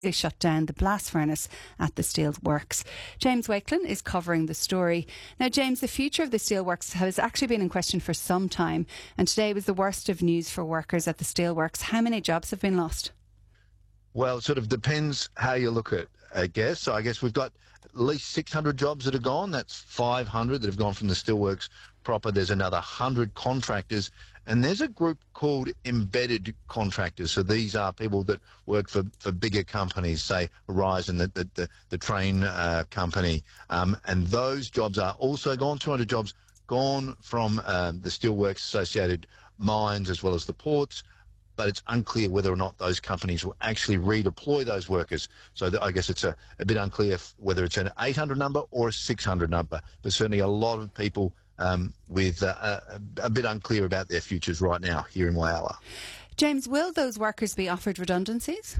shut down the blast furnace at the steelworks. James Wakelin is covering the story. Now, James, the future of the steelworks has actually been in question for some time, and today was the worst of news for workers at the steelworks. How many jobs have been lost? Well, it sort of depends how you look at it, I guess. So I guess we've got at least 600 jobs that are gone. That's 500 that have gone from the steelworks proper. There's another 100 contractors. And there's a group called embedded contractors. So these are people that work for bigger companies, say Horizon, the train company. And those jobs are also gone, 200 jobs gone from the steelworks associated mines as well as the ports. But it's unclear whether or not those companies will actually redeploy those workers. So I guess it's a bit unclear whether it's an 800 number or a 600 number. There's certainly a lot of people with a bit unclear about their futures right now here in Whyalla. James, will those workers be offered redundancies?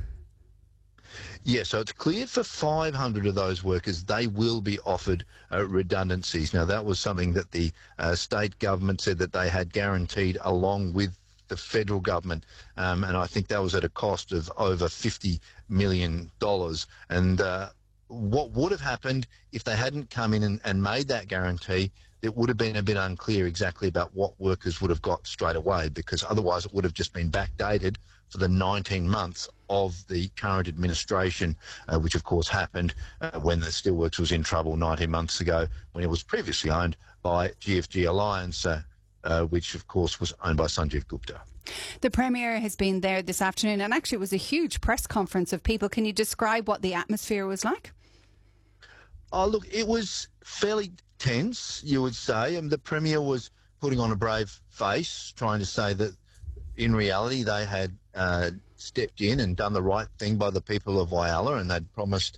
Yeah, so it's clear for 500 of those workers they will be offered redundancies. Now, that was something that the state government said that they had guaranteed along with the federal government, and I think that was at a cost of over $50 million. And what would have happened if they hadn't come in and made that guarantee, it would have been a bit unclear exactly about what workers would have got straight away, because otherwise it would have just been backdated for the 19 months of the current administration, which of course happened when the Steelworks was in trouble 19 months ago, when it was previously owned by GFG Alliance, which of course was owned by Sanjeev Gupta. The Premier has been there this afternoon, and actually it was a huge press conference of people. Can you describe what the atmosphere was like? Oh, look, it was fairly tense, you would say. And the Premier was putting on a brave face, trying to say that in reality they had stepped in and done the right thing by the people of Whyalla, and they'd promised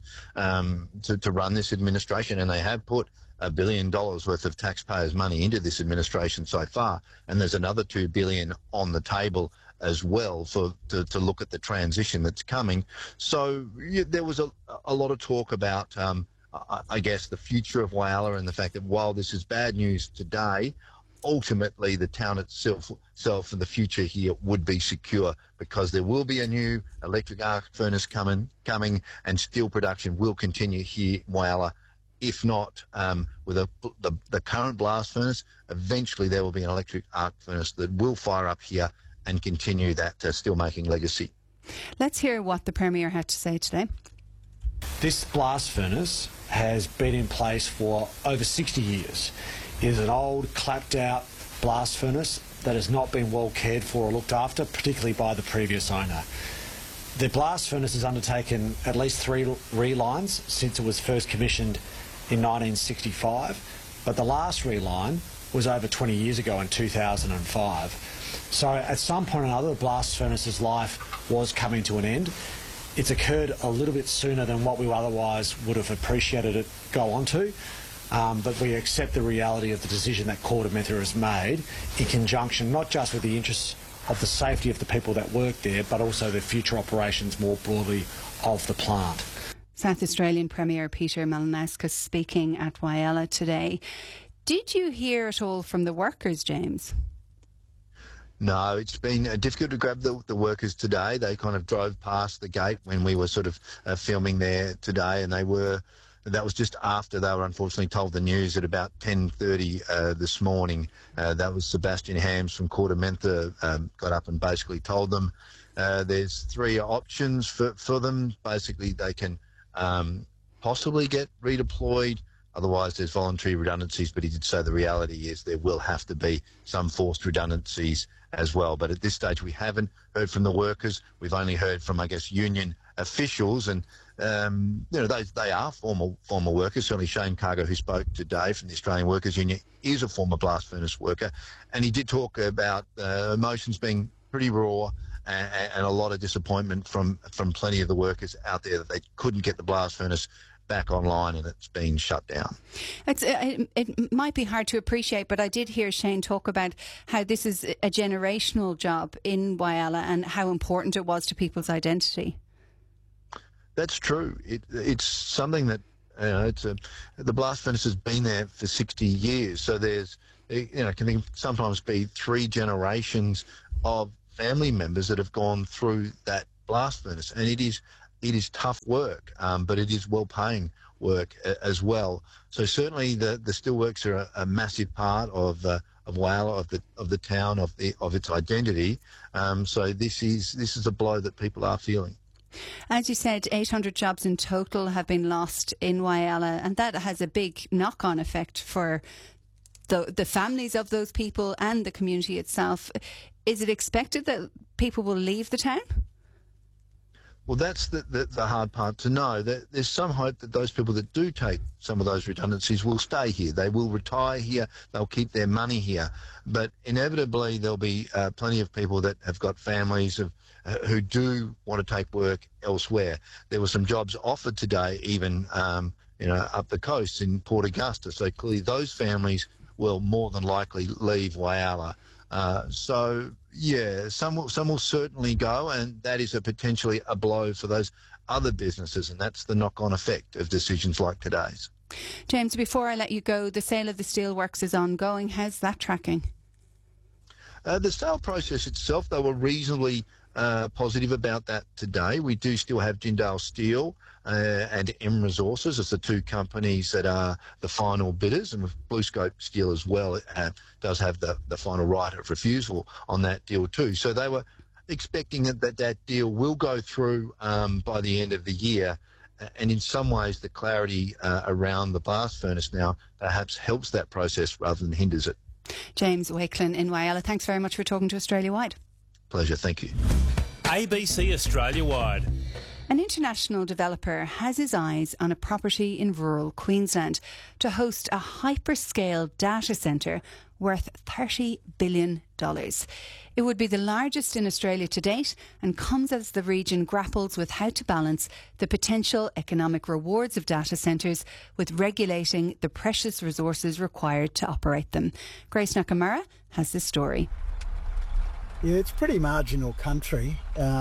to run this administration, and they have put $1 billion worth of taxpayers' money into this administration so far, and there's another $2 billion on the table as well to look at the transition that's coming. So yeah, there was a lot of talk about I guess the future of Whyalla, and the fact that while this is bad news today, ultimately the town itself and the future here would be secure, because there will be a new electric arc furnace coming, and steel production will continue here in Whyalla. If not with the current blast furnace, eventually there will be an electric arc furnace that will fire up here and continue that steelmaking legacy. Let's hear what the Premier had to say today. This blast furnace has been in place for over 60 years. It is an old, clapped-out blast furnace that has not been well cared for or looked after, particularly by the previous owner. The blast furnace has undertaken at least 3 relines since it was first commissioned in 1965, but the last reline was over 20 years ago in 2005. So at some point or another, the blast furnace's life was coming to an end. It's occurred a little bit sooner than what we otherwise would have appreciated it go on to, but we accept the reality of the decision that KordaMentha has made, in conjunction not just with the interests of the safety of the people that work there, but also the future operations more broadly of the plant. South Australian Premier Peter Malinauskas speaking at Whyalla today. Did you hear at all from the workers, James? No, it's been difficult to grab the workers today. They kind of drove past the gate when we were sort of filming there today, and that was just after they were unfortunately told the news at about 10:30 this morning. That was Sebastian Hams from KordaMentha got up and basically told them there's 3 options for them. Basically, they can possibly get redeployed. Otherwise, there's voluntary redundancies, but he did say the reality is there will have to be some forced redundancies as well. But at this stage, we haven't heard from the workers. We've only heard from, I guess, union officials, and they are former workers. Certainly Shane Cargo, who spoke today from the Australian Workers Union, is a former blast furnace worker, and he did talk about emotions being pretty raw and a lot of disappointment from plenty of the workers out there that they couldn't get the blast furnace back online and it's been shut down. It might be hard to appreciate, but I did hear Shane talk about how this is a generational job in Whyalla and how important it was to people's identity. That's true. It's something that the blast furnace has been there for 60 years. So there's can sometimes be 3 generations of family members that have gone through that blast furnace, and it is it is tough work, but it is well-paying work as well. So certainly the steelworks are a massive part of Whyalla, of the town, of its identity. So this is a blow that people are feeling. As you said, 800 jobs in total have been lost in Whyalla, and that has a big knock-on effect for the families of those people and the community itself. Is it expected that people will leave the town? Well, that's the hard part to know. There's some hope that those people that do take some of those redundancies will stay here. They will retire here. They'll keep their money here. But inevitably, there'll be plenty of people that have got families who do want to take work elsewhere. There were some jobs offered today, even up the coast in Port Augusta. So clearly, those families will more than likely leave Whyalla. So yeah, some will certainly go, and that is potentially a blow for those other businesses, and that's the knock-on effect of decisions like today's. James, before I let you go, the sale of the steelworks is ongoing. How's that tracking? The sale process itself, they were reasonably positive about that today. We do still have Jindal Steel and M Resources as the two companies that are the final bidders, and with BlueScope Steel as well, it does have the final right of refusal on that deal too. So they were expecting that deal will go through by the end of the year, and in some ways the clarity around the blast furnace now perhaps helps that process rather than hinders it. James Wakelin in Whyalla, thanks very much for talking to Australia Wide. Pleasure, thank you. ABC Australia Wide. An international developer has his eyes on a property in rural Queensland to host a hyperscale data centre worth $30 billion. It would be the largest in Australia to date and comes as the region grapples with how to balance the potential economic rewards of data centres with regulating the precious resources required to operate them. Grace Nakamura has this story. Yeah, it's pretty marginal country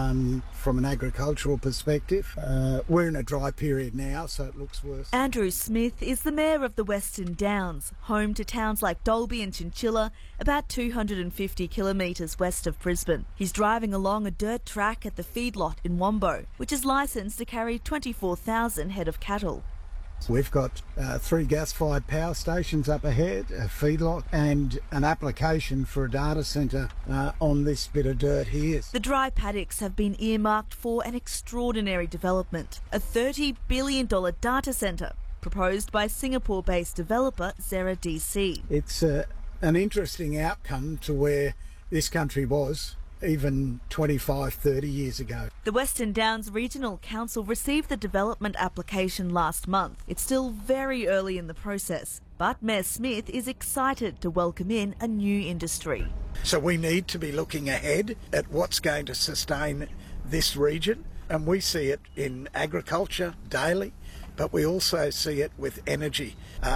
from an agricultural perspective. We're in a dry period now, so it looks worse. Andrew Smith is the mayor of the Western Downs, home to towns like Dalby and Chinchilla, about 250 kilometres west of Brisbane. He's driving along a dirt track at the feedlot in Wombo, which is licensed to carry 24,000 head of cattle. We've got 3 gas-fired power stations up ahead, a feedlot, and an application for a data centre on this bit of dirt here. The dry paddocks have been earmarked for an extraordinary development, a $30 billion data centre proposed by Singapore-based developer Zera DC. It's an interesting outcome to where this country was even 25, 30 years ago. The Western Downs Regional Council received the development application last month. It's still very early in the process, but Mayor Smith is excited to welcome in a new industry. So we need to be looking ahead at what's going to sustain this region, and we see it in agriculture daily, but we also see it with energy.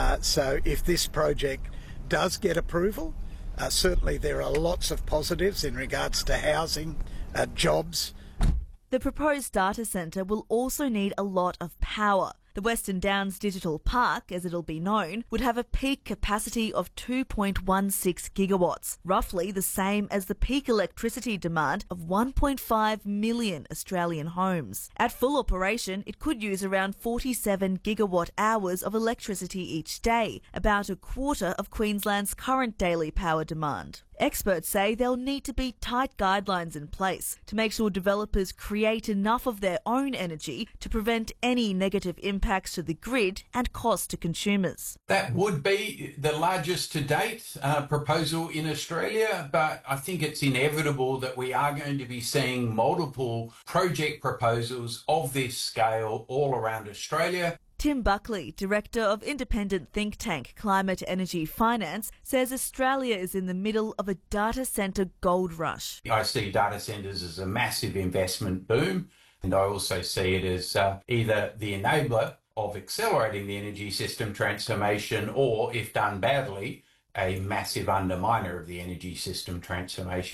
So if this project does get approval, certainly there are lots of positives in regards to housing, jobs. The proposed data centre will also need a lot of power. The Western Downs Digital Park, as it'll be known, would have a peak capacity of 2.16 gigawatts, roughly the same as the peak electricity demand of 1.5 million Australian homes. At full operation, it could use around 47 gigawatt hours of electricity each day, about a quarter of Queensland's current daily power demand. Experts say there'll need to be tight guidelines in place to make sure developers create enough of their own energy to prevent any negative impacts to the grid and cost to consumers. That would be the largest to date proposal in Australia, but I think it's inevitable that we are going to be seeing multiple project proposals of this scale all around Australia. Tim Buckley, Director of independent think tank Climate Energy Finance, says Australia is in the middle of a data centre gold rush. I see data centres as a massive investment boom, and I also see it as either the enabler of accelerating the energy system transformation or, if done badly, a massive underminer of the energy system transformation.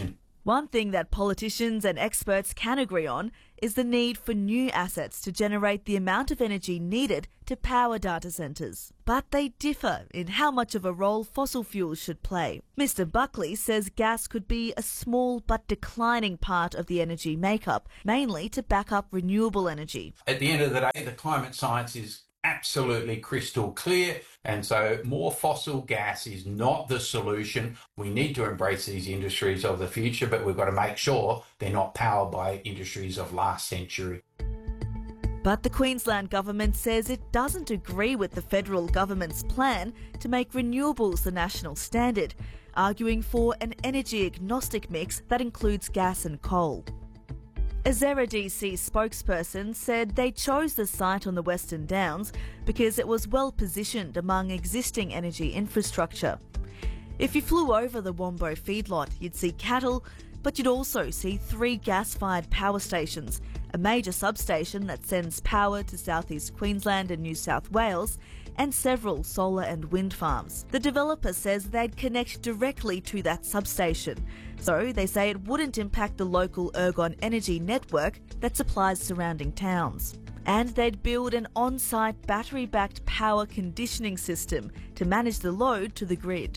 One thing that politicians and experts can agree on is the need for new assets to generate the amount of energy needed to power data centres. But they differ in how much of a role fossil fuels should play. Mr Buckley says gas could be a small but declining part of the energy makeup, mainly to back up renewable energy. At the end of the day, the climate science is absolutely crystal clear, and so more fossil gas is not the solution. We need to embrace these industries of the future, but we've got to make sure they're not powered by industries of last century. But the Queensland government says it doesn't agree with the federal government's plan to make renewables the national standard, arguing for an energy agnostic mix that includes gas and coal. Azera DC spokesperson said they chose the site on the Western Downs because it was well positioned among existing energy infrastructure. If you flew over the Wombo feedlot, you'd see cattle, but you'd also see 3 gas-fired power stations, a major substation that sends power to southeast Queensland and New South Wales, and several solar and wind farms. The developer says they'd connect directly to that substation, so they say it wouldn't impact the local Ergon Energy network that supplies surrounding towns. And they'd build an on-site battery-backed power conditioning system to manage the load to the grid.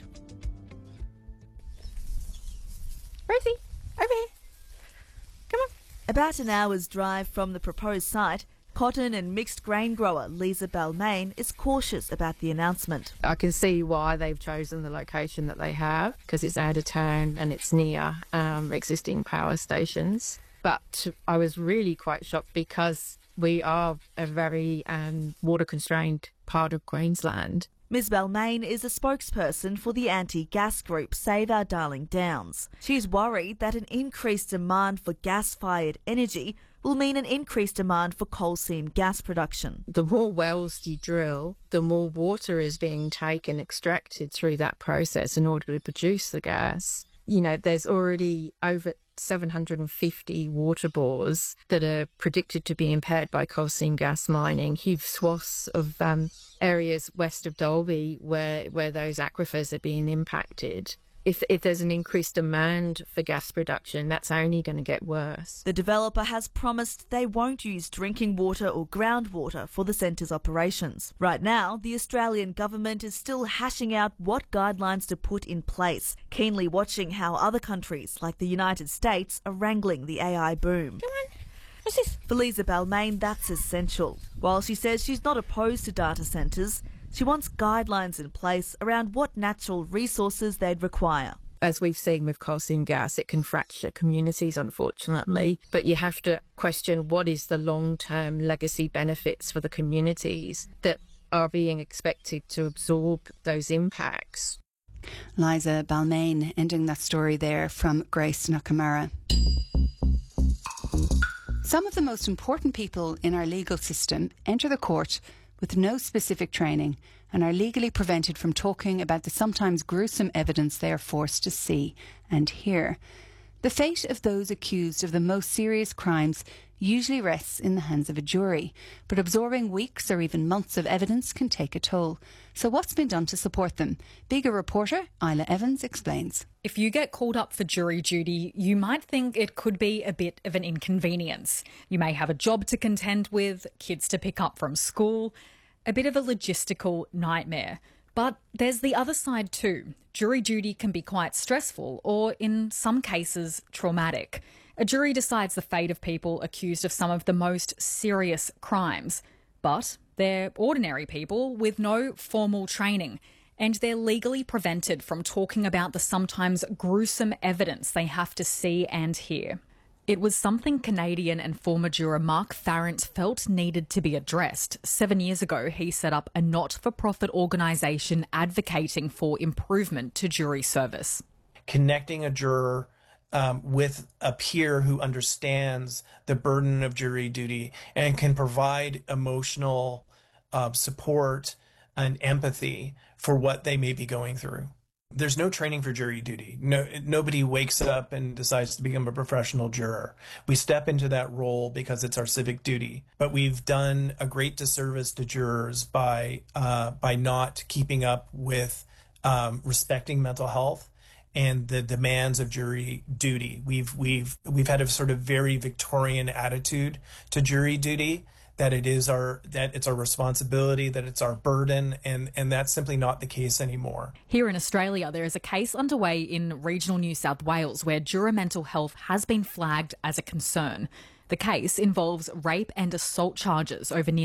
Rosie, over here. Come on. About an hour's drive from the proposed site, cotton and mixed grain grower Lisa Balmain is cautious about the announcement. I can see why they've chosen the location that they have, because it's out of town and it's near existing power stations. But I was really quite shocked because we are a very water-constrained part of Queensland. Ms Balmain is a spokesperson for the anti-gas group Save Our Darling Downs. She's worried that an increased demand for gas-fired energy will mean an increased demand for coal seam gas production. The more wells you drill, the more water is being taken, extracted through that process in order to produce the gas. You know, there's already over 750 water bores that are predicted to be impaired by coal seam gas mining. Huge swaths of areas west of Dalby where those aquifers are being impacted. If there's an increased demand for gas production, that's only going to get worse. The developer has promised they won't use drinking water or groundwater for the centre's operations. Right now, the Australian government is still hashing out what guidelines to put in place, keenly watching how other countries, like the United States, are wrangling the AI boom. Come on. What's this? For Lisa Balmain, that's essential. While she says she's not opposed to data centres, she wants guidelines in place around what natural resources they'd require. As we've seen with coal seam gas, it can fracture communities, unfortunately. But you have to question what is the long-term legacy benefits for the communities that are being expected to absorb those impacts. Liza Balmain ending that story there from Grace Nakamura. Some of the most important people in our legal system enter the court with no specific training and are legally prevented from talking about the sometimes gruesome evidence they are forced to see and hear. The fate of those accused of the most serious crimes usually rests in the hands of a jury, but absorbing weeks or even months of evidence can take a toll. So what's been done to support them? Bigger reporter Isla Evans explains. If you get called up for jury duty, you might think it could be a bit of an inconvenience. You may have a job to contend with, kids to pick up from school, a bit of a logistical nightmare. But there's the other side too. Jury duty can be quite stressful or, in some cases, traumatic. A jury decides the fate of people accused of some of the most serious crimes. But they're ordinary people with no formal training, and they're legally prevented from talking about the sometimes gruesome evidence they have to see and hear. It was something Canadian and former juror Mark Farrant felt needed to be addressed. 7 years ago, he set up a not-for-profit organisation advocating for improvement to jury service. Connecting a juror with a peer who understands the burden of jury duty and can provide emotional support and empathy for what they may be going through. There's no training for jury duty. Nobody wakes up and decides to become a professional juror. We step into that role because it's our civic duty. But we've done a great disservice to jurors by not keeping up with respecting mental health and the demands of jury duty. We've had a sort of very Victorian attitude to jury duty, that it's our responsibility, that it's our burden, and that's simply not the case anymore. Here in Australia, there is a case underway in regional New South Wales where juror mental health has been flagged as a concern. The case involves rape and assault charges over